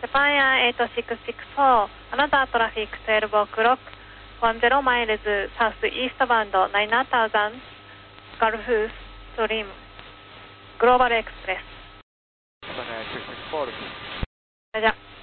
Japan Air 8664, another traffic 12 o'clock, 10 miles southeastbound 9000, Gulf Stream, Global Express. Japan Air 264 です。 じゃあ。